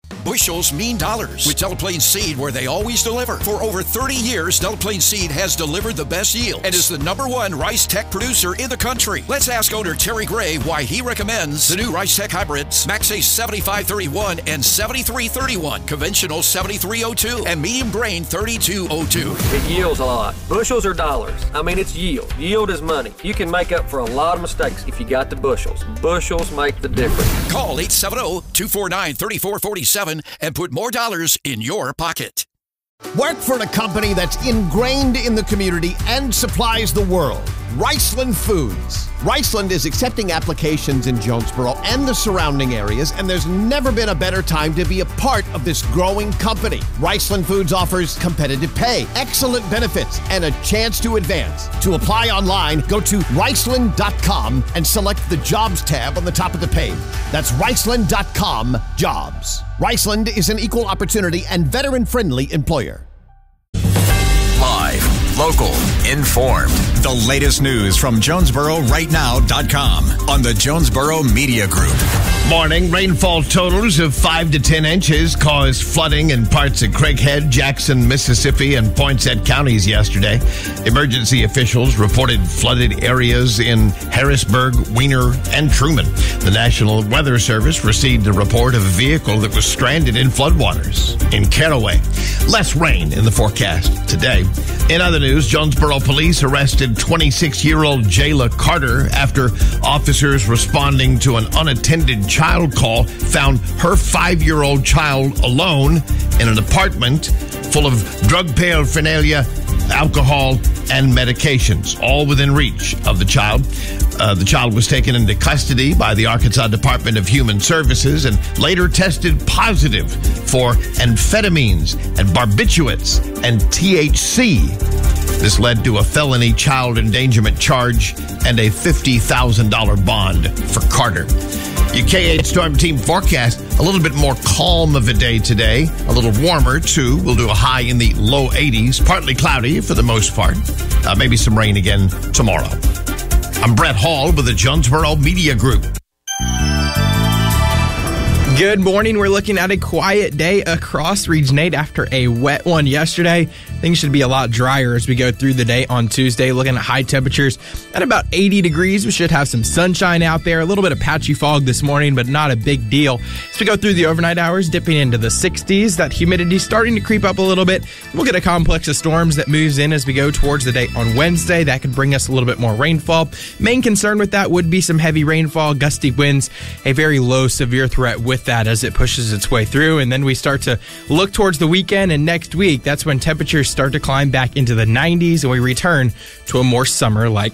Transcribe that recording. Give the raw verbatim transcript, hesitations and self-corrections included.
Bushels mean dollars with Delaplane Seed, where they always deliver. For over thirty years, Delaplane Seed has delivered the best yield and is the number one rice tech producer in the country. Let's ask owner Terry Gray why he recommends the new Rice Tech hybrids, Max A seventy-five thirty-one and seventy-three thirty-one, conventional seventy-three oh two, and medium grain thirty-two oh two. It yields a lot. Bushels are dollars. I mean, it's yield. Yield is money. You can make up for a lot of mistakes if you got the bushels. Bushels make the difference. Call eight seven zero, two four nine, three four four seven and put more dollars in your pocket. Work for a company that's ingrained in the community and supplies the world. Riceland Foods. Riceland is accepting applications in Jonesboro and the surrounding areas, and there's never been a better time to be a part of this growing company. Riceland Foods offers competitive pay, excellent benefits, and a chance to advance. To apply online, go to riceland dot com and select the Jobs tab on the top of the page. That's riceland dot com, Jobs. Riceland is an equal opportunity and veteran-friendly employer. Live, local, informed. The latest news from Jonesboro Right Now dot com on the Jonesboro Media Group. Morning. Rainfall totals of five to ten inches caused flooding in parts of Craighead, Jackson, Mississippi, and Poinsett counties yesterday. Emergency officials reported flooded areas in Harrisburg, Wiener, and Truman. The National Weather Service received a report of a vehicle that was stranded in floodwaters in Caraway. Less rain in the forecast today. In other news, Jonesboro police arrested twenty-six-year-old Jayla Carter after officers responding to an unattended child call found her five-year-old child alone in an apartment full of drug paraphernalia, alcohol, and medications, all within reach of the child. Uh, the child was taken into custody by the Arkansas Department of Human Services and later tested positive for amphetamines and barbiturates and T H C. This led to a felony child endangerment charge and a fifty thousand dollars bond for Carter. Your K eight Storm Team forecast, a little bit more calm of a day today. A little warmer, too. We'll do a high in the low eighties. Partly cloudy for the most part. Uh, maybe some rain again tomorrow. I'm Brett Hall with the Jonesboro Media Group. Good morning. We're looking at a quiet day across Region eight after a wet one yesterday. Things should be a lot drier as we go through the day on Tuesday. Looking at high temperatures at about eighty degrees. We should have some sunshine out there. A little bit of patchy fog this morning, but not a big deal. As we go through the overnight hours, dipping into the sixties. That humidity starting to creep up a little bit. We'll get a complex of storms that moves in as we go towards the day on Wednesday. That could bring us a little bit more rainfall. Main concern with that would be some heavy rainfall, gusty winds, a very low severe threat with that as it pushes its way through. And then we start to look towards the weekend and next week. That's when temperatures start to climb back into the nineties and we return to a more summer-like